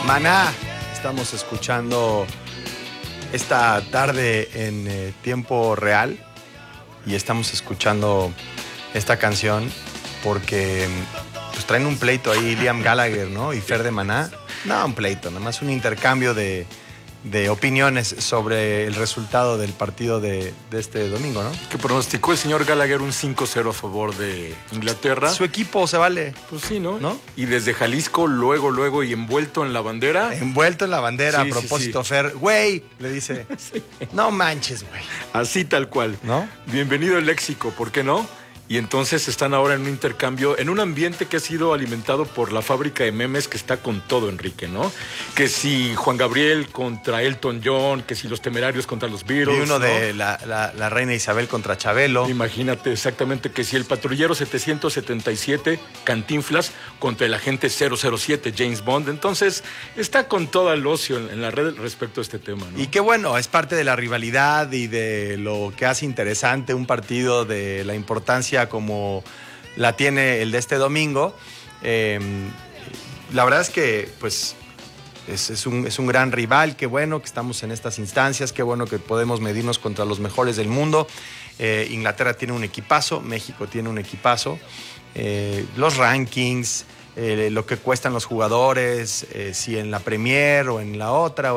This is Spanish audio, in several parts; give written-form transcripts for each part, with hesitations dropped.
Maná, estamos escuchando esta tarde en tiempo real y estamos escuchando esta canción porque pues traen un pleito ahí Liam Gallagher, ¿no? Y Fer de Maná. No, un pleito, nada más un intercambio de opiniones sobre el resultado del partido de este domingo, ¿no? Que pronosticó el señor Gallagher un 5-0 a favor de Inglaterra. Su equipo se vale. Pues sí, ¿no? Y desde Jalisco, luego, y envuelto en la bandera. Envuelto en la bandera, sí, a propósito, sí. Fer, güey, le dice, sí. No manches, güey. Así tal cual. ¿No? Bienvenido el léxico, ¿por qué no? Y entonces están ahora en un intercambio, en un ambiente que ha sido alimentado por la fábrica de memes que está con todo, Enrique, ¿no? Que si Juan Gabriel contra Elton John, que si los Temerarios contra los Beatles. Y uno, ¿no? De ¿no? la reina Isabel contra Chabelo. Imagínate, exactamente, que si el patrullero 777, Cantinflas, contra el agente 007, James Bond. Entonces, está con todo el ocio en la red respecto a este tema, ¿no? Y qué bueno, es parte de la rivalidad y de lo que hace interesante un partido, de la importancia como la tiene el de este domingo. La verdad es que pues es un gran rival. Qué bueno que estamos en estas instancias, qué bueno que podemos medirnos contra los mejores del mundo. Inglaterra tiene un equipazo, México tiene un equipazo. Los rankings, lo que cuestan los jugadores, si en la Premier o en la otra,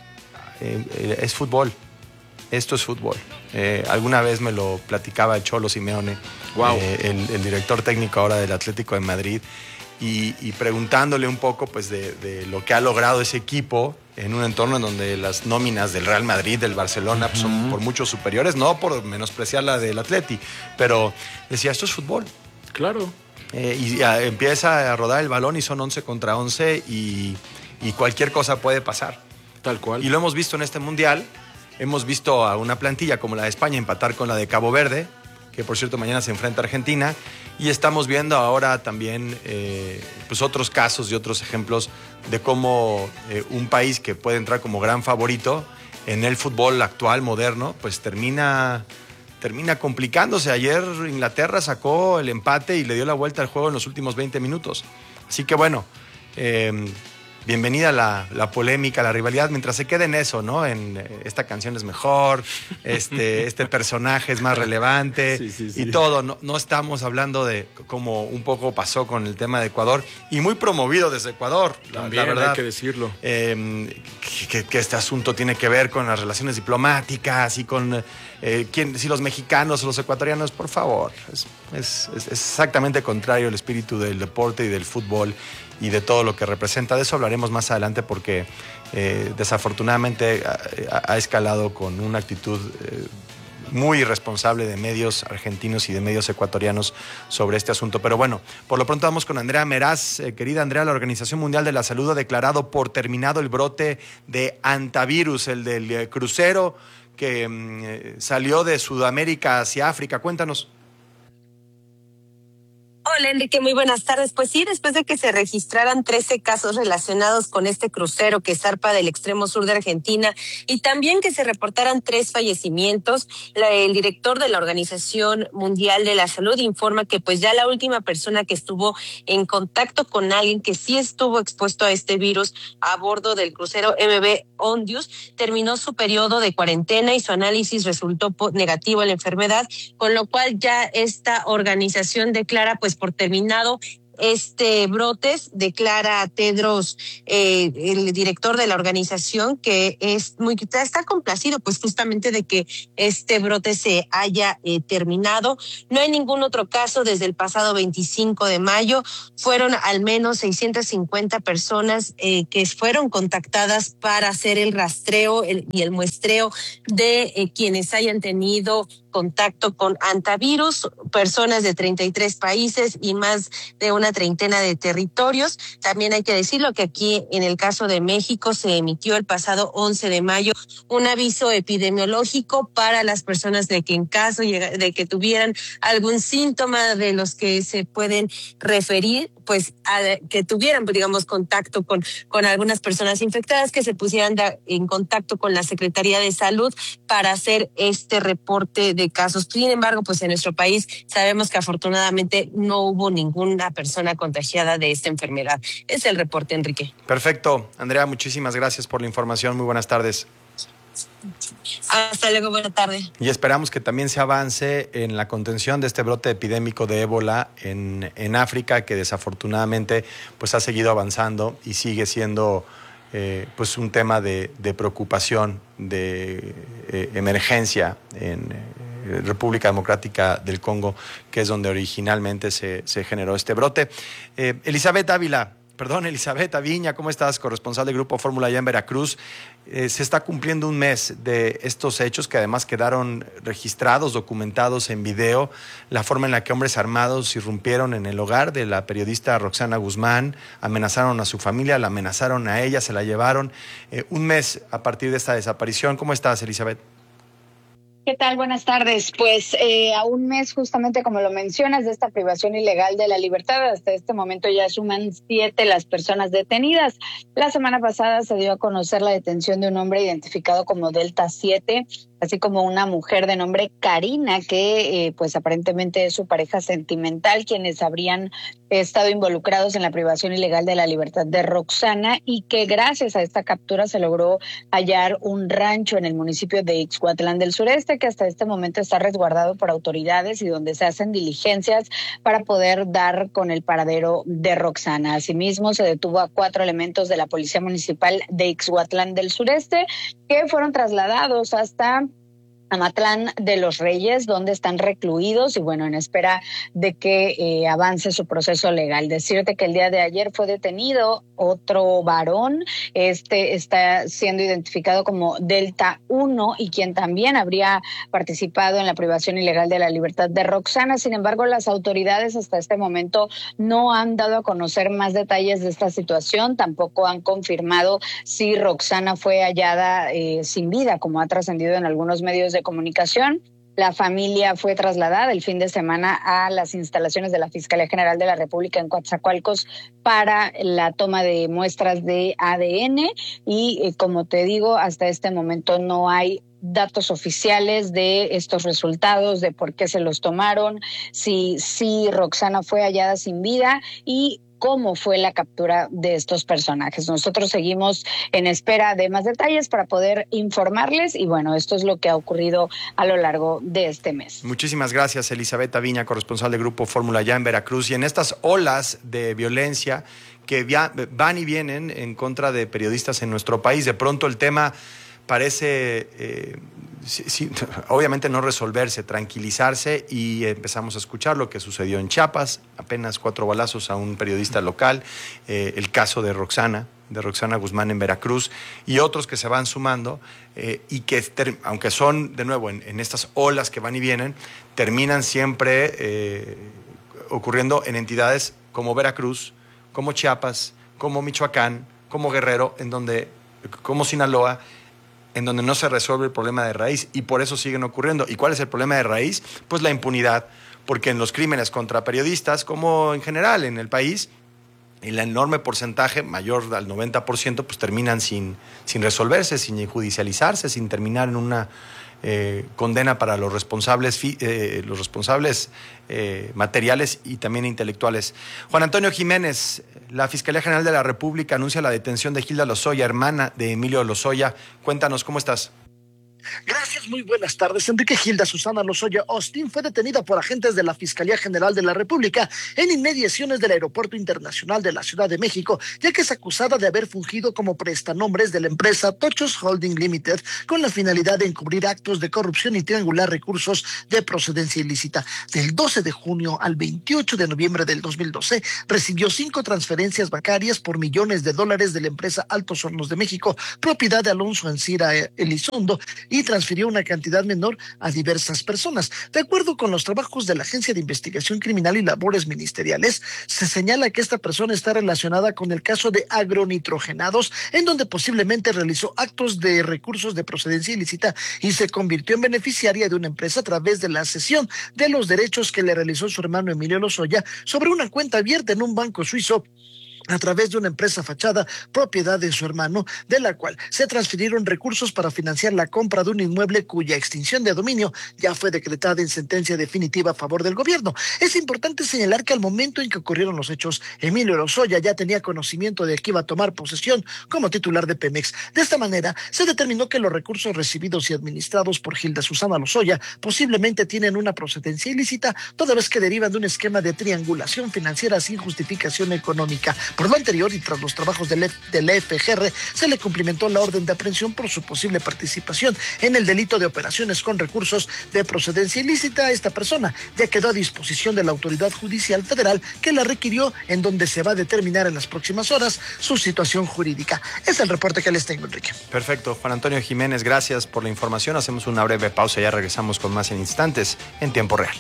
es fútbol. Esto es fútbol. Alguna vez me lo platicaba el Cholo Simeone, wow. El director técnico ahora del Atlético de Madrid, y preguntándole un poco pues, de lo que ha logrado ese equipo en un entorno en donde las nóminas del Real Madrid, del Barcelona, pues, son por mucho superiores, no por menospreciar la del Atleti, pero decía, esto es fútbol. Claro. Y empieza a rodar el balón y son 11 contra 11 y cualquier cosa puede pasar. Tal cual. Y lo hemos visto en este Mundial. Hemos visto a una plantilla como la de España empatar con la de Cabo Verde, que por cierto mañana se enfrenta a Argentina, y estamos viendo ahora también pues otros casos y otros ejemplos de cómo un país que puede entrar como gran favorito en el fútbol actual, moderno, pues termina complicándose. Ayer Inglaterra sacó el empate y le dio la vuelta al juego en los últimos 20 minutos. Así que bueno, bienvenida la polémica, la rivalidad, mientras se quede en eso, ¿no? En esta canción es mejor, este personaje es más relevante, sí. Y todo. No estamos hablando de como un poco pasó con el tema de Ecuador, y muy promovido desde Ecuador, también, la verdad, hay que decirlo. Que este asunto tiene que ver con las relaciones diplomáticas y con si los mexicanos o los ecuatorianos, por favor. Es exactamente contrario el espíritu del deporte y del fútbol y de todo lo que representa. De eso hablaremos más adelante porque desafortunadamente ha escalado con una actitud muy irresponsable de medios argentinos y de medios ecuatorianos sobre este asunto. Pero bueno, por lo pronto vamos con Andrea Meraz. Querida Andrea, la Organización Mundial de la Salud ha declarado por terminado el brote de hantavirus, el del crucero que salió de Sudamérica hacia África. Cuéntanos. Hola Enrique, muy buenas tardes. Pues sí, después de que se registraran 13 casos relacionados con este crucero que zarpa del extremo sur de Argentina y también que se reportaran 3 fallecimientos, el director de la Organización Mundial de la Salud informa que pues ya la última persona que estuvo en contacto con alguien que sí estuvo expuesto a este virus a bordo del crucero MV Ondius terminó su periodo de cuarentena y su análisis resultó negativo a la enfermedad, con lo cual ya esta organización declara pues por terminado brotes, declara Tedros, el director de la organización, que está complacido pues justamente de que este brote se haya terminado. No hay ningún otro caso desde el pasado 25 de mayo. Fueron al menos 650 personas que fueron contactadas para hacer el rastreo y el muestreo de quienes hayan tenido contacto con hantavirus, personas de 33 países y más de una treintena de territorios. También hay que decirlo que aquí en el caso de México se emitió el pasado 11 de mayo un aviso epidemiológico para las personas de que en caso de que tuvieran algún síntoma de los que se pueden referir, pues que tuvieran, digamos, contacto con algunas personas infectadas, que se pusieran en contacto con la Secretaría de Salud para hacer este reporte de casos. Sin embargo, pues en nuestro país sabemos que afortunadamente no hubo ninguna persona contagiada de esta enfermedad. Es el reporte, Enrique. Perfecto. Andrea, muchísimas gracias por la información. Muy buenas tardes. Hasta luego, buena tarde. Y esperamos que también se avance en la contención de este brote epidémico de ébola en África, que desafortunadamente pues ha seguido avanzando y sigue siendo pues un tema de preocupación, de emergencia en República Democrática del Congo, que es donde originalmente se generó este brote. Elizabeth Aviña, ¿cómo estás? Corresponsal del Grupo Fórmula allá en Veracruz. Se está cumpliendo un mes de estos hechos que además quedaron registrados, documentados en video, la forma en la que hombres armados irrumpieron en el hogar de la periodista Roxana Guzmán, amenazaron a su familia, la amenazaron a ella, se la llevaron. Un mes a partir de esta desaparición. ¿Cómo estás, Elizabeth? ¿Qué tal? Buenas tardes. Pues a un mes, justamente como lo mencionas, de esta privación ilegal de la libertad, hasta este momento ya suman 7 las personas detenidas. La semana pasada se dio a conocer la detención de un hombre identificado como Delta 7, así como una mujer de nombre Karina, que pues aparentemente es su pareja sentimental, quienes habrían estado involucrados en la privación ilegal de la libertad de Roxana, y que gracias a esta captura se logró hallar un rancho en el municipio de Ixhuatlán del Sureste, que hasta este momento está resguardado por autoridades y donde se hacen diligencias para poder dar con el paradero de Roxana. Asimismo, se detuvo a 4 elementos de la Policía Municipal de Ixhuatlán del Sureste, que fueron trasladados hasta Amatlán de los Reyes, donde están recluidos y bueno, en espera de que avance su proceso legal. Decirte que el día de ayer fue detenido otro varón, está siendo identificado como Delta 1 y quien también habría participado en la privación ilegal de la libertad de Roxana. Sin embargo, las autoridades hasta este momento no han dado a conocer más detalles de esta situación, tampoco han confirmado si Roxana fue hallada sin vida, como ha trascendido en algunos medios de comunicación. La familia fue trasladada el fin de semana a las instalaciones de la Fiscalía General de la República en Coatzacoalcos para la toma de muestras de ADN y como te digo, hasta este momento no hay datos oficiales de estos resultados, de por qué se los tomaron, si Roxana fue hallada sin vida y cómo fue la captura de estos personajes. Nosotros seguimos en espera de más detalles para poder informarles y bueno, esto es lo que ha ocurrido a lo largo de este mes. Muchísimas gracias, Elizabeth Aviña, corresponsal del Grupo Fórmula allá en Veracruz. Y en estas olas de violencia que van y vienen en contra de periodistas en nuestro país, de pronto el tema parece, obviamente no resolverse, tranquilizarse, y empezamos a escuchar lo que sucedió en Chiapas, apenas 4 balazos a un periodista local, el caso de Roxana Guzmán en Veracruz y otros que se van sumando y que, aunque son, de nuevo, en estas olas que van y vienen, terminan siempre ocurriendo en entidades como Veracruz, como Chiapas, como Michoacán, como Guerrero, como Sinaloa, en donde no se resuelve el problema de raíz y por eso siguen ocurriendo. ¿Y cuál es el problema de raíz? Pues la impunidad, porque en los crímenes contra periodistas, como en general en el país, el enorme porcentaje, mayor al 90%, pues terminan sin resolverse, sin judicializarse, sin terminar en una condena para los responsables materiales y también intelectuales. Juan Antonio Jiménez, la Fiscalía General de la República anuncia la detención de Gilda Lozoya, hermana de Emilio Lozoya. Cuéntanos, ¿cómo estás? Gracias, muy buenas tardes. Enrique. Gilda Susana Lozoya Austin fue detenida por agentes de la Fiscalía General de la República en inmediaciones del Aeropuerto Internacional de la Ciudad de México, ya que es acusada de haber fungido como prestanombres de la empresa Tochos Holding Limited con la finalidad de encubrir actos de corrupción y triangular recursos de procedencia ilícita. Del 12 de junio al 28 de noviembre del 2012, recibió 5 transferencias bancarias por millones de dólares de la empresa Altos Hornos de México, propiedad de Alonso Ancira Elizondo, y y transfirió una cantidad menor a diversas personas. De acuerdo con los trabajos de la Agencia de Investigación Criminal y Labores Ministeriales, se señala que esta persona está relacionada con el caso de agronitrogenados, en donde posiblemente realizó actos de recursos de procedencia ilícita y se convirtió en beneficiaria de una empresa a través de la cesión de los derechos que le realizó su hermano Emilio Lozoya sobre una cuenta abierta en un banco suizo a través de una empresa fachada propiedad de su hermano, de la cual se transfirieron recursos para financiar la compra de un inmueble cuya extinción de dominio ya fue decretada en sentencia definitiva a favor del gobierno. Es importante señalar que al momento en que ocurrieron los hechos, Emilio Lozoya ya tenía conocimiento de que iba a tomar posesión como titular de Pemex. De esta manera, se determinó que los recursos recibidos y administrados por Hilda Susana Lozoya posiblemente tienen una procedencia ilícita, toda vez que derivan de un esquema de triangulación financiera sin justificación económica. Por lo anterior y tras los trabajos del FGR, se le cumplimentó la orden de aprehensión por su posible participación en el delito de operaciones con recursos de procedencia ilícita. A esta persona ya quedó a disposición de la autoridad judicial federal que la requirió, en donde se va a determinar en las próximas horas su situación jurídica. Es el reporte que les tengo, Enrique. Perfecto. Juan Antonio Jiménez, gracias por la información. Hacemos una breve pausa y ya regresamos con más en instantes en tiempo real.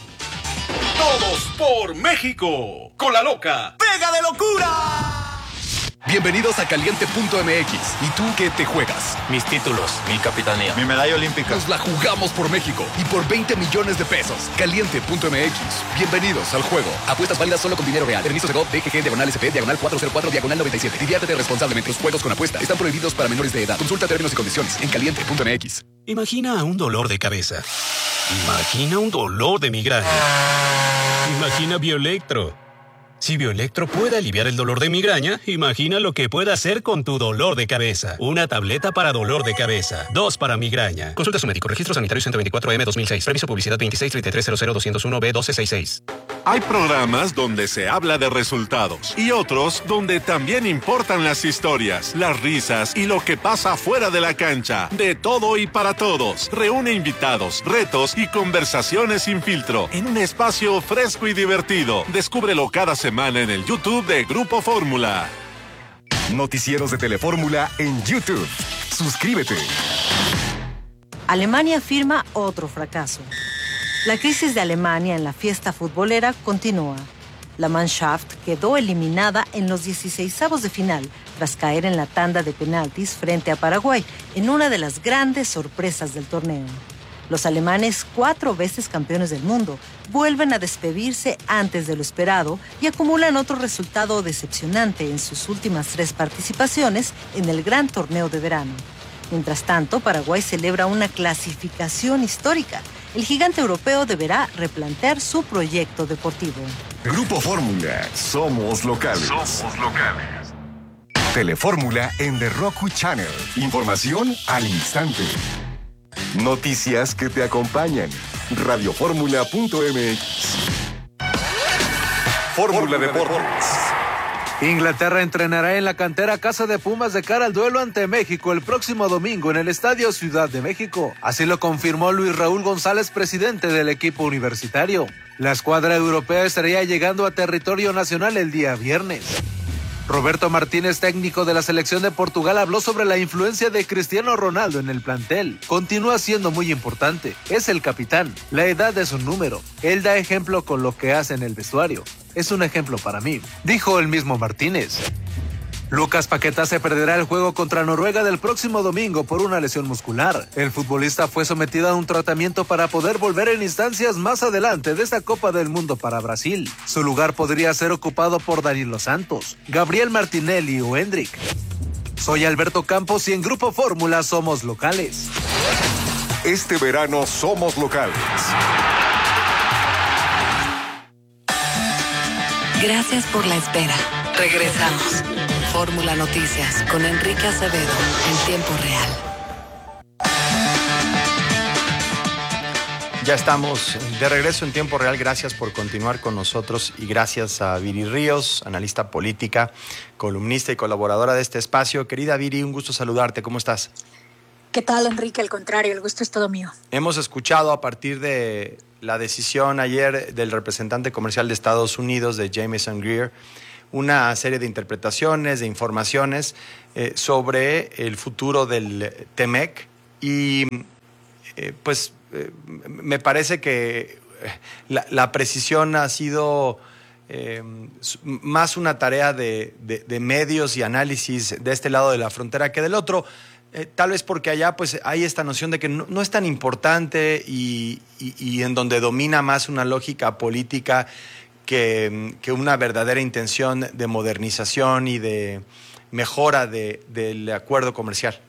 Todos por México. Con la loca. ¡Pega de locura! Bienvenidos a Caliente.mx. ¿Y tú qué te juegas? Mis títulos, mi capitanía, mi medalla olímpica. Nos la jugamos por México y por 20 millones de pesos. Caliente.mx. Bienvenidos al juego. Apuestas válidas solo con dinero real. Permiso de GOV, DGG, /SP, /404, /97. Diviértete responsablemente. Los juegos con apuesta están prohibidos para menores de edad. Consulta términos y condiciones en Caliente.mx. Imagina un dolor de cabeza. Imagina un dolor de migraña. Imagina Bioelectro. Si Bioelectro puede aliviar el dolor de migraña, imagina lo que puede hacer con tu dolor de cabeza. Una tableta para dolor de cabeza, 2 para migraña. Consulta a su médico. Registro sanitario 124M 2006. Permiso publicidad 2633000201B1266. Hay programas donde se habla de resultados y otros donde también importan las historias, las risas y lo que pasa fuera de la cancha. De todo y para todos. Reúne invitados, retos y conversaciones sin filtro en un espacio fresco y divertido. Descúbrelo cada semana en el YouTube de Grupo Fórmula. Noticieros de Telefórmula en YouTube. Suscríbete. Alemania firma otro fracaso. La crisis de Alemania en la fiesta futbolera continúa. La Mannschaft quedó eliminada en los 16avos de final tras caer en la tanda de penaltis frente a Paraguay, en una de las grandes sorpresas del torneo. Los alemanes, 4 veces campeones del mundo, vuelven a despedirse antes de lo esperado y acumulan otro resultado decepcionante en sus últimas 3 participaciones en el gran torneo de verano. Mientras tanto, Paraguay celebra una clasificación histórica. El gigante europeo deberá replantear su proyecto deportivo. Grupo Fórmula. Somos locales. Somos locales. Telefórmula en The Roku Channel. Información al instante. Noticias que te acompañan. Radioformula.mx. Fórmula Deportes. Inglaterra entrenará en la cantera Casa de Pumas de cara al duelo ante México el próximo domingo en el Estadio Ciudad de México. Así lo confirmó Luis Raúl González, presidente del equipo universitario. La escuadra europea estaría llegando a territorio nacional el día viernes. Roberto Martínez, técnico de la selección de Portugal, habló sobre la influencia de Cristiano Ronaldo en el plantel. Continúa siendo muy importante. Es el capitán. La edad es un número. Él da ejemplo con lo que hace en el vestuario. Es un ejemplo para mí, dijo el mismo Martínez. Lucas Paquetá se perderá el juego contra Noruega del próximo domingo por una lesión muscular. El futbolista fue sometido a un tratamiento para poder volver en instancias más adelante de esta Copa del Mundo para Brasil. Su lugar podría ser ocupado por Danilo Santos, Gabriel Martinelli o Hendrik. Soy Alberto Campos y en Grupo Fórmula somos locales. Este verano somos locales. Gracias por la espera. Regresamos. Fórmula Noticias con Enrique Acevedo en tiempo real. Ya estamos de regreso en tiempo real. Gracias por continuar con nosotros y gracias a Viri Ríos, analista política, columnista y colaboradora de este espacio. Querida Viri, un gusto saludarte. ¿Cómo estás? ¿Qué tal, Enrique? Al contrario, el gusto es todo mío. Hemos escuchado a partir de la decisión ayer del representante comercial de Estados Unidos, de Jamieson Greer, una serie de interpretaciones, de informaciones sobre el futuro del TEMEC y me parece que la precisión ha sido más una tarea de medios y análisis de este lado de la frontera que del otro. Tal vez porque allá pues hay esta noción de que no es tan importante y en donde domina más una lógica política que una verdadera intención de modernización y de mejora del acuerdo comercial.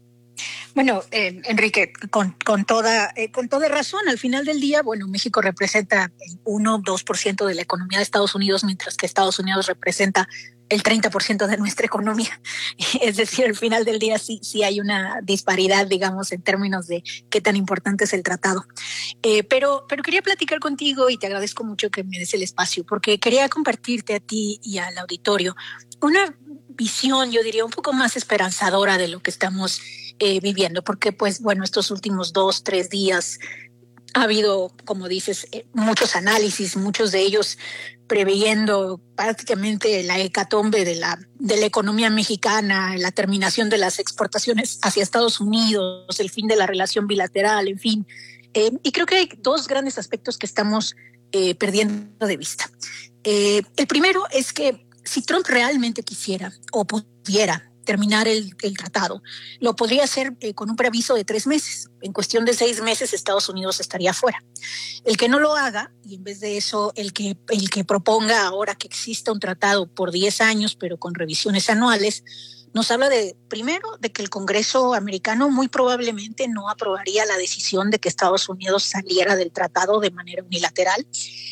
Bueno, Enrique, con toda razón, al final del día, bueno, México representa el 1-2% de la economía de Estados Unidos, mientras que Estados Unidos representa el 30% de nuestra economía. Es decir, al final del día sí hay una disparidad, digamos, en términos de qué tan importante es el tratado. Pero quería platicar contigo y te agradezco mucho que me des el espacio, porque quería compartirte a ti y al auditorio una visión, yo diría, un poco más esperanzadora de lo que estamos viviendo, porque pues bueno, estos últimos 2-3 días ha habido, como dices, muchos análisis, muchos de ellos preveyendo prácticamente la hecatombe de la economía mexicana, la terminación de las exportaciones hacia Estados Unidos, el fin de la relación bilateral, en fin. Y creo que hay dos grandes aspectos que estamos perdiendo de vista. El primero es que si Trump realmente quisiera o pudiera terminar el tratado, lo podría hacer con un preaviso de 3 meses. En cuestión de 6 meses Estados Unidos estaría fuera. El que no lo haga, y en vez de eso el que proponga ahora que exista un tratado por 10 años, pero con revisiones anuales, nos habla primero de que el Congreso americano muy probablemente no aprobaría la decisión de que Estados Unidos saliera del tratado de manera unilateral.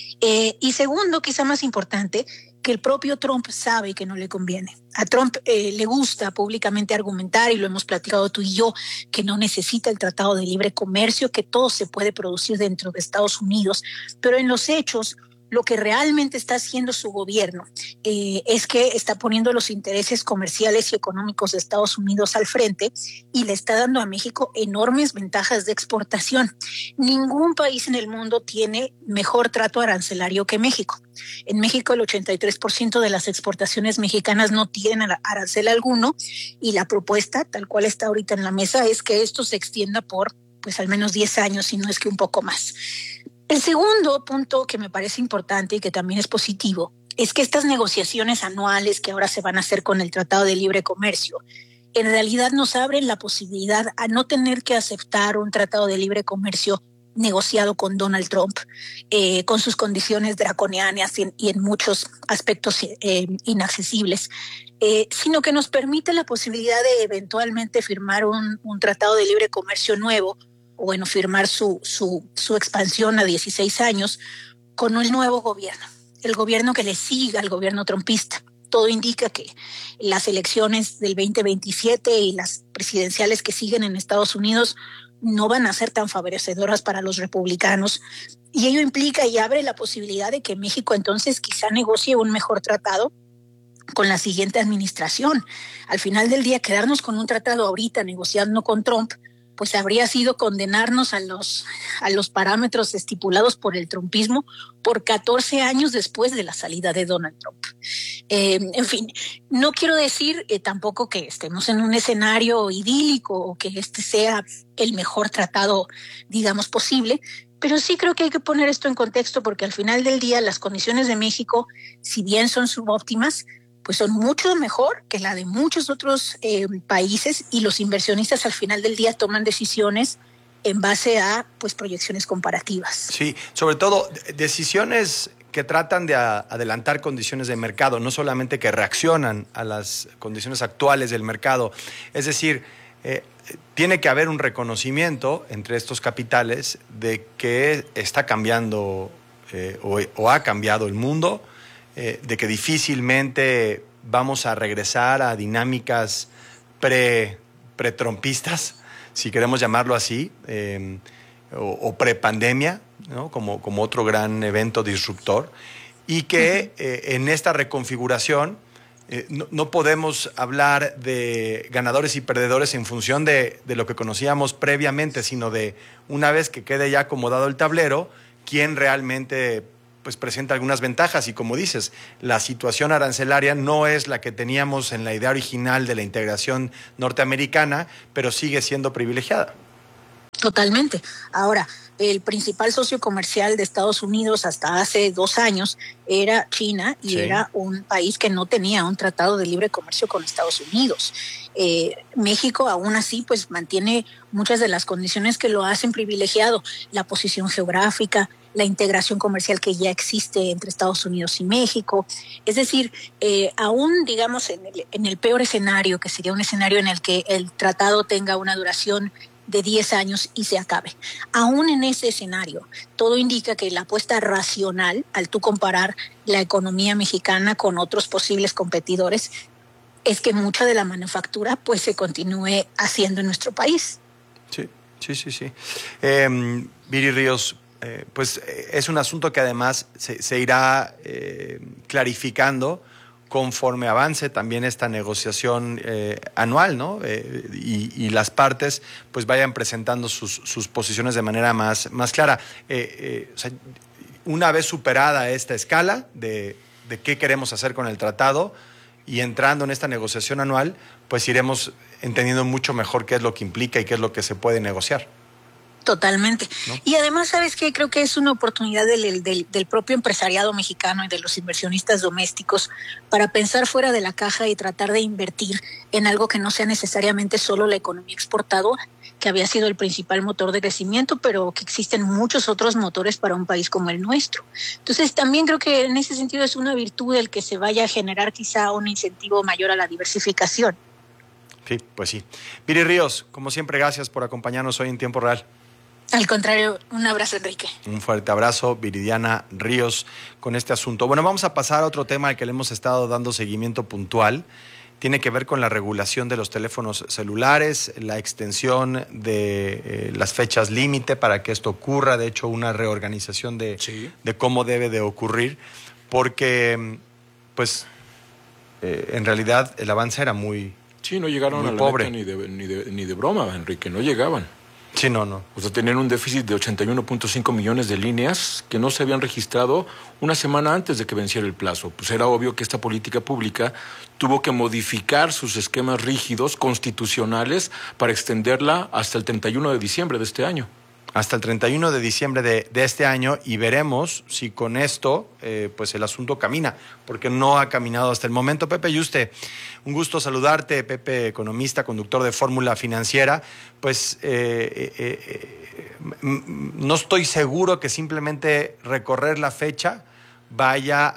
Y segundo, quizá más importante, que el propio Trump sabe que no le conviene. A Trump le gusta públicamente argumentar, y lo hemos platicado tú y yo, que no necesita el Tratado de Libre Comercio, que todo se puede producir dentro de Estados Unidos, pero en los hechos lo que realmente está haciendo su gobierno es que está poniendo los intereses comerciales y económicos de Estados Unidos al frente y le está dando a México enormes ventajas de exportación. Ningún país en el mundo tiene mejor trato arancelario que México. En México el 83% de las exportaciones mexicanas no tienen arancel alguno, y la propuesta, tal cual está ahorita en la mesa, es que esto se extienda por pues al menos 10 años, si no es que un poco más. El segundo punto que me parece importante y que también es positivo es que estas negociaciones anuales que ahora se van a hacer con el Tratado de Libre Comercio en realidad nos abren la posibilidad a no tener que aceptar un Tratado de Libre Comercio negociado con Donald Trump, con sus condiciones draconianas y en muchos aspectos inaccesibles, sino que nos permite la posibilidad de eventualmente firmar un Tratado de Libre Comercio nuevo, o bueno, firmar su expansión a 16 años con el nuevo gobierno, el gobierno que le siga al gobierno trumpista. Todo indica que las elecciones del 2027 y las presidenciales que siguen en Estados Unidos no van a ser tan favorecedoras para los republicanos, y ello implica y abre la posibilidad de que México entonces quizá negocie un mejor tratado con la siguiente administración. Al final del día, quedarnos con un tratado ahorita negociando con Trump pues habría sido condenarnos a los parámetros estipulados por el trumpismo por 14 años después de la salida de Donald Trump. En fin, no quiero decir tampoco que estemos en un escenario idílico o que este sea el mejor tratado, digamos, posible, pero sí creo que hay que poner esto en contexto, porque al final del día las condiciones de México, si bien son subóptimas, pues son mucho mejor que la de muchos otros países, y los inversionistas al final del día toman decisiones en base a pues proyecciones comparativas. Sí, sobre todo decisiones que tratan de adelantar condiciones de mercado, no solamente que reaccionan a las condiciones actuales del mercado. Es decir, tiene que haber un reconocimiento entre estos capitales de que está cambiando o ha cambiado el mundo, de que difícilmente vamos a regresar a dinámicas pre-trumpistas, si queremos llamarlo así, o pre-pandemia, ¿no? como otro gran evento disruptor, y que en esta reconfiguración no podemos hablar de ganadores y perdedores en función de lo que conocíamos previamente, sino de una vez que quede ya acomodado el tablero, quién realmente pues presenta algunas ventajas. Y como dices, la situación arancelaria no es la que teníamos en la idea original de la integración norteamericana, pero sigue siendo privilegiada. Totalmente. Ahora, el principal socio comercial de Estados Unidos hasta hace 2 años era China y era un país que no tenía un tratado de libre comercio con Estados Unidos. México aún así pues mantiene muchas de las condiciones que lo hacen privilegiado, la posición geográfica, la integración comercial que ya existe entre Estados Unidos y México. Es decir, aún digamos en el peor escenario, que sería un escenario en el que el tratado tenga una duración de 10 años y se acabe. Aún en ese escenario, todo indica que la apuesta racional, al tú comparar la economía mexicana con otros posibles competidores, es que mucha de la manufactura pues se continúe haciendo en nuestro país. Sí. Viri Ríos, pues es un asunto que además se irá clarificando conforme avance también esta negociación anual, ¿no? Y las partes pues vayan presentando sus posiciones de manera más clara. O sea, una vez superada esta escala de qué queremos hacer con el tratado y entrando en esta negociación anual, pues iremos entendiendo mucho mejor qué es lo que implica y qué es lo que se puede negociar. Totalmente. ¿No? Y además, ¿sabes qué? Creo que es una oportunidad del propio empresariado mexicano y de los inversionistas domésticos para pensar fuera de la caja y tratar de invertir en algo que no sea necesariamente solo la economía exportadora, que había sido el principal motor de crecimiento, pero que existen muchos otros motores para un país como el nuestro. Entonces, también creo que en ese sentido es una virtud el que se vaya a generar quizá un incentivo mayor a la diversificación. Sí, pues sí. Viri Ríos, como siempre, gracias por acompañarnos hoy en Tiempo Real. Al contrario, un abrazo, Enrique. Un fuerte abrazo, Viridiana Ríos, con este asunto. Bueno, vamos a pasar a otro tema al que le hemos estado dando seguimiento puntual. Tiene que ver con la regulación de los teléfonos celulares, la extensión de las fechas límite para que esto ocurra, de hecho, una reorganización de cómo debe de ocurrir, porque, pues, en realidad el avance era muy Sí, no llegaron muy a la pobre. meta ni de broma, Enrique, no llegaban. Sí, no. O sea, tenían un déficit de 81.5 millones de líneas que no se habían registrado una semana antes de que venciera el plazo. Pues era obvio que esta política pública tuvo que modificar sus esquemas rígidos constitucionales para extenderla hasta el 31 de diciembre de este año. Hasta el 31 de diciembre de este año, y veremos si con esto pues el asunto camina, porque no ha caminado hasta el momento. Pepe Yuste, un gusto saludarte, Pepe, economista, conductor de Fórmula Financiera. Pues no estoy seguro que simplemente recorrer la fecha vaya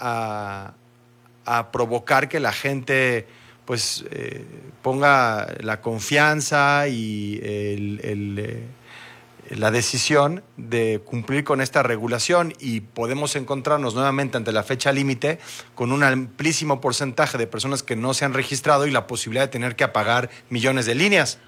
a provocar que la gente pues ponga la confianza y la decisión de cumplir con esta regulación, y podemos encontrarnos nuevamente ante la fecha límite con un amplísimo porcentaje de personas que no se han registrado y la posibilidad de tener que apagar millones de líneas.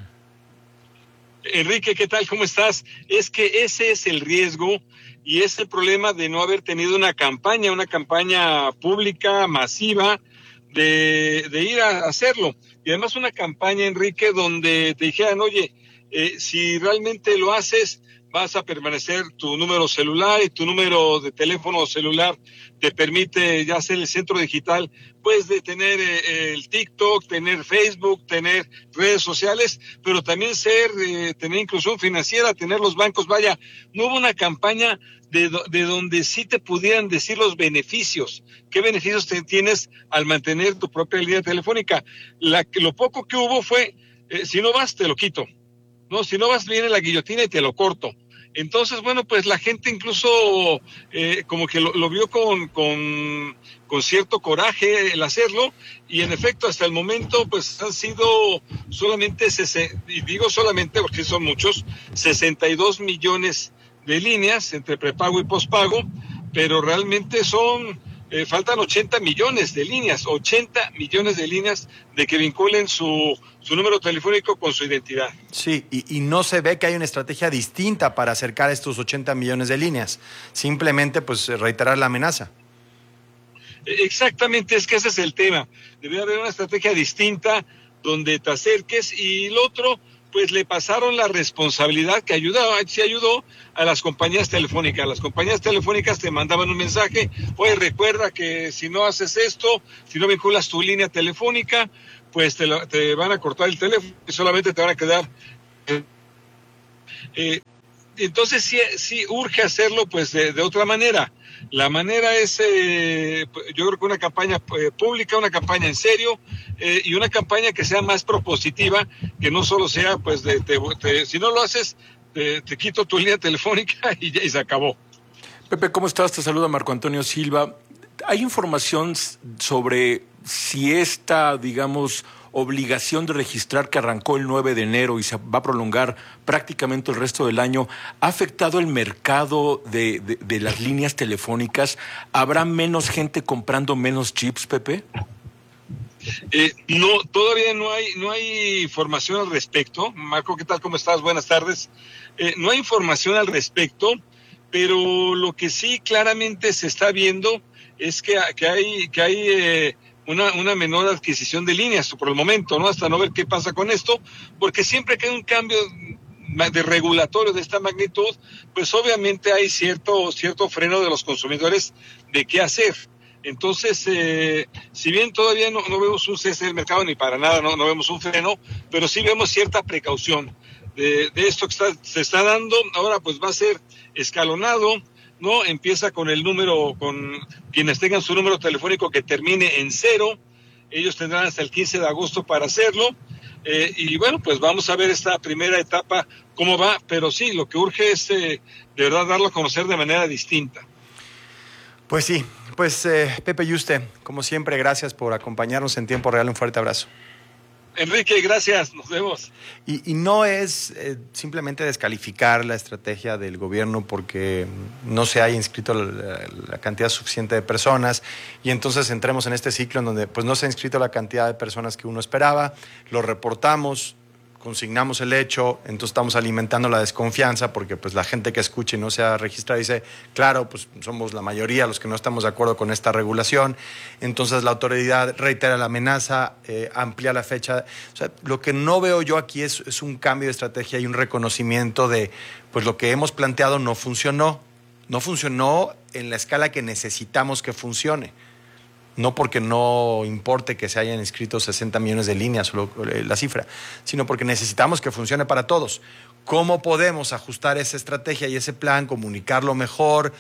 Enrique, ¿qué tal? ¿Cómo estás? Es que ese es el riesgo y es el problema de no haber tenido una campaña pública, masiva, de ir a hacerlo. Y además una campaña, Enrique, donde te dijeran, oye, si realmente lo haces, vas a permanecer tu número celular, y tu número de teléfono celular te permite ya ser el centro digital, pues de tener el TikTok, tener Facebook, tener redes sociales, pero también tener inclusión financiera, tener los bancos. Vaya, no hubo una campaña de donde sí te pudieran decir los beneficios. ¿Qué beneficios tienes al mantener tu propia línea telefónica? Lo poco que hubo fue, si no vas, te lo quito. No, si no vas, viene la guillotina y te lo corto. Entonces, bueno, pues la gente incluso como que lo vio con cierto coraje el hacerlo, y en efecto hasta el momento pues han sido solamente, y digo solamente porque son muchos, 62 millones de líneas entre prepago y pospago, pero realmente faltan 80 millones de líneas, 80 millones de líneas de que vinculen su número telefónico con su identidad. Sí, y no se ve que hay una estrategia distinta para acercar estos 80 millones de líneas. Simplemente, pues, reiterar la amenaza. Exactamente, es que ese es el tema. Debe haber una estrategia distinta donde te acerques, y el otro, pues le pasaron la responsabilidad que ayudó a las compañías telefónicas. Las compañías telefónicas te mandaban un mensaje: oye, recuerda que si no haces esto, si no vinculas tu línea telefónica, pues te van a cortar el teléfono y solamente te van a quedar entonces sí urge hacerlo pues de otra manera. La manera es, yo creo que una campaña pública, una campaña en serio, y una campaña que sea más propositiva, que no solo sea pues si no lo haces, te quito tu línea telefónica y se acabó. Pepe, ¿cómo estás? Te saluda Marco Antonio Silva. ¿Hay información sobre si esta, digamos, obligación de registrar que arrancó el 9 de enero y se va a prolongar prácticamente el resto del año, ha afectado el mercado de las líneas telefónicas? ¿Habrá menos gente comprando menos chips, Pepe? No, todavía no hay información al respecto. Marco, ¿qué tal? ¿Cómo estás? Buenas tardes. No hay información al respecto, pero lo que sí claramente se está viendo es que hay una menor adquisición de líneas por el momento, ¿no? Hasta no ver qué pasa con esto, porque siempre que hay un cambio de regulatorio de esta magnitud, pues obviamente hay cierto freno de los consumidores de qué hacer. Entonces, si bien todavía no vemos un cese del mercado, ni para nada no vemos un freno, pero sí vemos cierta precaución de esto que se está dando. Ahora pues va a ser escalonado, ¿no? Empieza con el número, con quienes tengan su número telefónico que termine en 0, ellos tendrán hasta el 15 de agosto para hacerlo, y bueno, pues vamos a ver esta primera etapa cómo va, pero sí, lo que urge es de verdad darlo a conocer de manera distinta. Pues sí, pues Pepe Yuste, como siempre, gracias por acompañarnos en tiempo real, un fuerte abrazo. Enrique, gracias, nos vemos. Y no es simplemente descalificar la estrategia del gobierno porque no se haya inscrito la cantidad suficiente de personas, y entonces entremos en este ciclo en donde pues no se ha inscrito la cantidad de personas que uno esperaba, lo reportamos, consignamos el hecho, entonces estamos alimentando la desconfianza porque pues la gente que escucha y no se ha registrado dice, claro, pues somos la mayoría los que no estamos de acuerdo con esta regulación, entonces la autoridad reitera la amenaza, amplía la fecha. O sea, lo que no veo yo aquí es un cambio de estrategia y un reconocimiento de pues lo que hemos planteado no funcionó en la escala que necesitamos que funcione. No porque no importe que se hayan inscrito 60 millones de líneas o la cifra, sino porque necesitamos que funcione para todos. ¿Cómo podemos ajustar esa estrategia y ese plan, comunicarlo mejor,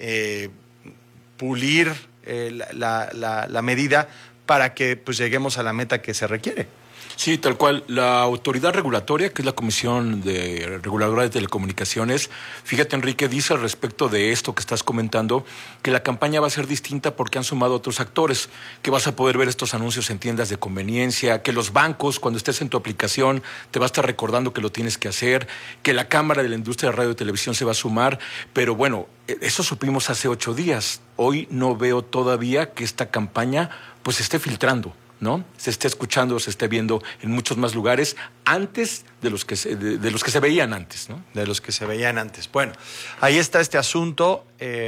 pulir la medida para que pues, lleguemos a la meta que se requiere? Sí, tal cual. La autoridad regulatoria, que es la Comisión Reguladora de Telecomunicaciones, fíjate, Enrique, dice al respecto de esto que estás comentando, que la campaña va a ser distinta porque han sumado otros actores, que vas a poder ver estos anuncios en tiendas de conveniencia, que los bancos, cuando estés en tu aplicación, te va a estar recordando que lo tienes que hacer, que la Cámara de la Industria de Radio y Televisión se va a sumar, pero bueno, eso supimos hace 8 días. Hoy no veo todavía que esta campaña pues se esté filtrando, ¿no? Se esté escuchando, se esté viendo en muchos más lugares antes de los que se veían antes, ¿no? De los que se veían antes. Bueno, ahí está este asunto.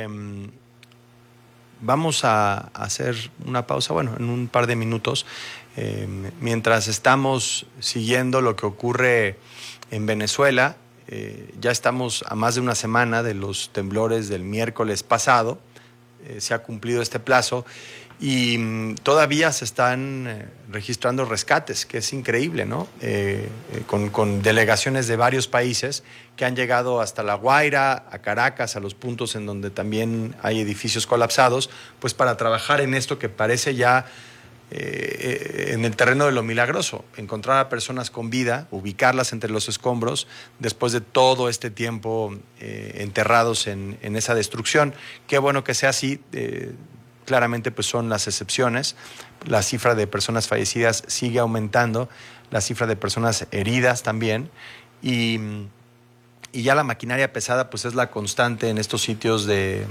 Vamos a hacer una pausa, bueno, en un par de minutos, mientras estamos siguiendo lo que ocurre en Venezuela. Ya estamos a más de una semana de los temblores del miércoles pasado. Se ha cumplido este plazo. Y todavía se están registrando rescates, que es increíble, ¿no? Con delegaciones de varios países que han llegado hasta La Guaira, a Caracas, a los puntos en donde también hay edificios colapsados, pues para trabajar en esto que parece ya en el terreno de lo milagroso, encontrar a personas con vida, ubicarlas entre los escombros después de todo este tiempo enterrados en esa destrucción. Qué bueno que sea así. Claramente pues son las excepciones. La cifra de personas fallecidas sigue aumentando, la cifra de personas heridas también, y ya la maquinaria pesada pues es la constante en estos sitios de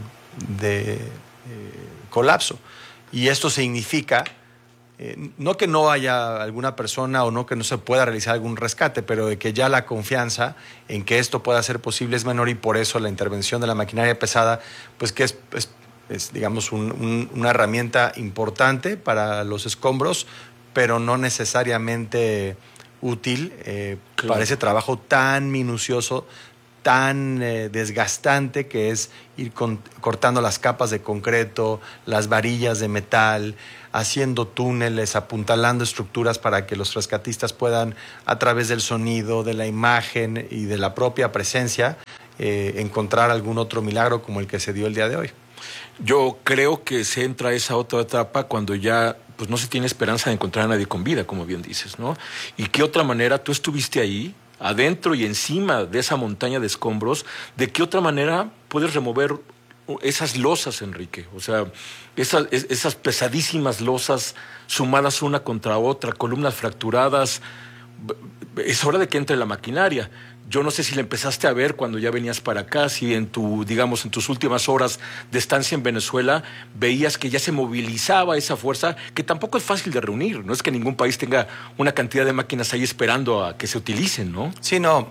colapso. Y esto significa no que no haya alguna persona o no que no se pueda realizar algún rescate, pero de que ya la confianza en que esto pueda ser posible es menor, y por eso la intervención de la maquinaria pesada pues que es digamos, una herramienta importante para los escombros, pero no necesariamente útil para ese trabajo tan minucioso, tan desgastante que es ir cortando las capas de concreto, las varillas de metal, haciendo túneles, apuntalando estructuras para que los rescatistas puedan, a través del sonido, de la imagen y de la propia presencia, encontrar algún otro milagro como el que se dio el día de hoy. Yo creo que se entra a esa otra etapa cuando ya pues no se tiene esperanza de encontrar a nadie con vida, como bien dices, ¿no? ¿Y qué otra manera? Tú estuviste ahí, adentro y encima de esa montaña de escombros, ¿de qué otra manera puedes remover esas losas, Enrique? O sea, esas pesadísimas losas sumadas una contra otra, columnas fracturadas. Es hora de que entre la maquinaria. Yo no sé si la empezaste a ver cuando ya venías para acá, si en tus últimas horas de estancia en Venezuela veías que ya se movilizaba esa fuerza, que tampoco es fácil de reunir. No es que ningún país tenga una cantidad de máquinas ahí esperando a que se utilicen, ¿no? Sí, no.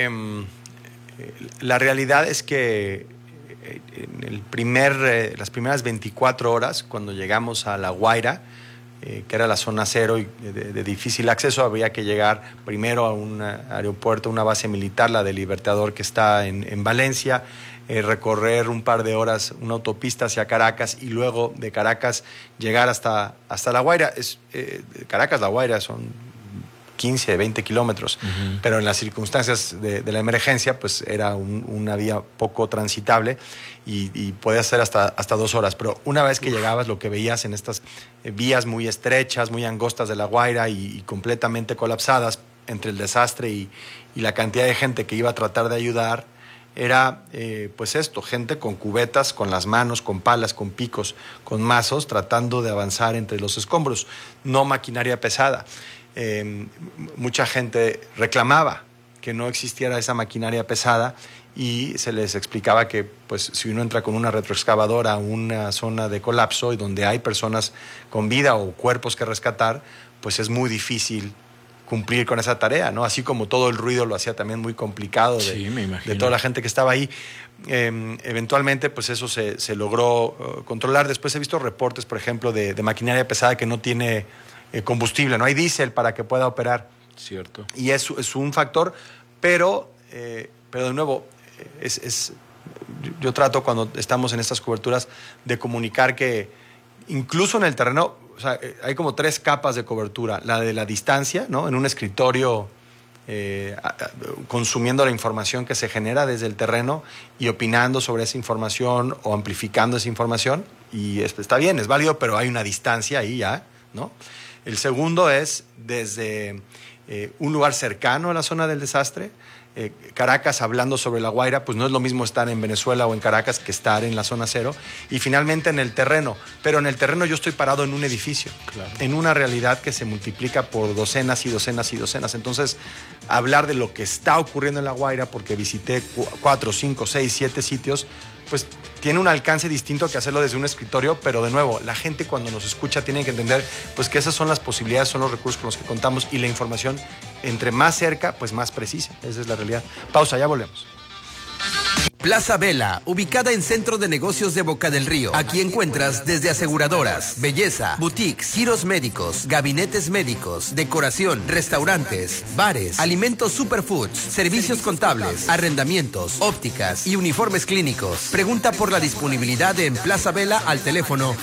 La realidad es que en las primeras 24 horas, cuando llegamos a La Guaira, que era la zona cero y de difícil acceso, había que llegar primero a un aeropuerto, una base militar, la de Libertador, que está en Valencia, recorrer un par de horas una autopista hacia Caracas y luego de Caracas llegar hasta La Guaira. Caracas, La Guaira son 15, 20 kilómetros, pero en las circunstancias de la emergencia, pues era una vía poco transitable y podía ser hasta 2 horas. Pero una vez que llegabas, lo que veías en estas vías muy estrechas, muy angostas de La Guaira y completamente colapsadas entre el desastre y la cantidad de gente que iba a tratar de ayudar, era pues esto, gente con cubetas, con las manos, con palas, con picos, con mazos, tratando de avanzar entre los escombros, no maquinaria pesada. Mucha gente reclamaba que no existiera esa maquinaria pesada y se les explicaba que pues, si uno entra con una retroexcavadora a una zona de colapso y donde hay personas con vida o cuerpos que rescatar, pues es muy difícil cumplir con esa tarea, ¿no? Así como todo el ruido lo hacía también muy complicado de toda la gente que estaba ahí. Eventualmente, pues eso se logró controlar. Después he visto reportes, por ejemplo, de maquinaria pesada que no tiene combustible, no hay diésel para que pueda operar. Cierto. Y es un factor, pero de nuevo, yo trato cuando estamos en estas coberturas de comunicar que incluso en el terreno, o sea, hay como 3 capas de cobertura. La de la distancia, ¿no? En un escritorio consumiendo la información que se genera desde el terreno y opinando sobre esa información o amplificando esa información. Y está bien, es válido, pero hay una distancia ahí ya, ¿no? El segundo es desde un lugar cercano a la zona del desastre. Caracas, hablando sobre La Guaira, pues no es lo mismo estar en Venezuela o en Caracas que estar en la zona cero. Y finalmente en el terreno. Pero en el terreno yo estoy parado en un edificio, claro, en una realidad que se multiplica por docenas y docenas y docenas. Entonces, hablar de lo que está ocurriendo en La Guaira, porque visité 4, 5, 6, 7 sitios, pues tiene un alcance distinto que hacerlo desde un escritorio, pero de nuevo, la gente cuando nos escucha tiene que entender pues que esas son las posibilidades, son los recursos con los que contamos y la información entre más cerca, pues más precisa. Esa es la realidad. Pausa, ya volvemos. Plaza Vela, ubicada en Centro de Negocios de Boca del Río. Aquí encuentras desde aseguradoras, belleza, boutiques, giros médicos, gabinetes médicos, decoración, restaurantes, bares, alimentos superfoods, servicios contables, arrendamientos, ópticas y uniformes clínicos. Pregunta por la disponibilidad en Plaza Vela al teléfono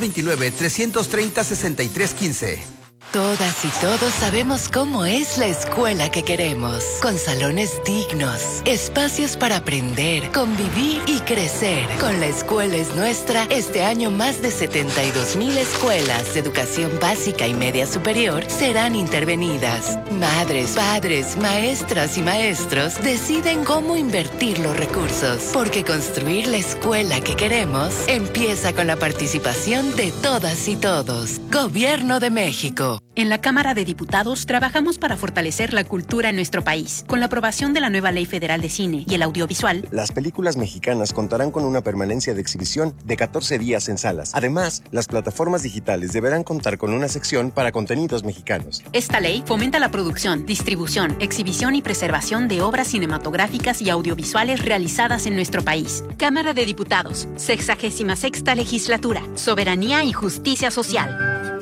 229-330-6315. Todas y todos sabemos cómo es la escuela que queremos, con salones dignos, espacios para aprender, convivir y crecer. Con La Escuela es Nuestra, este año más de 72,000 escuelas de educación básica y media superior serán intervenidas. Madres, padres, maestras y maestros deciden cómo invertir los recursos, porque construir la escuela que queremos empieza con la participación de todas y todos. Gobierno de México. En la Cámara de Diputados trabajamos para fortalecer la cultura en nuestro país. Con la aprobación de la nueva Ley Federal de Cine y el Audiovisual, las películas mexicanas contarán con una permanencia de exhibición de 14 días en salas. Además, las plataformas digitales deberán contar con una sección para contenidos mexicanos. Esta ley fomenta la producción, distribución, exhibición y preservación de obras cinematográficas y audiovisuales realizadas en nuestro país. Cámara de Diputados, 66ª Legislatura, Soberanía y Justicia Social.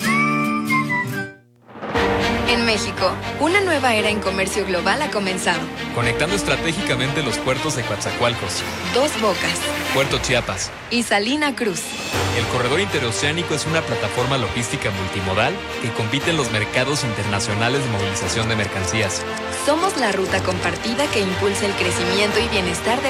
En México, una nueva era en comercio global ha comenzado. Conectando estratégicamente los puertos de Coatzacoalcos, Dos Bocas, Puerto Chiapas y Salina Cruz. El corredor interoceánico es una plataforma logística multimodal que compite en los mercados internacionales de movilización de mercancías. Somos la ruta compartida que impulsa el crecimiento y bienestar de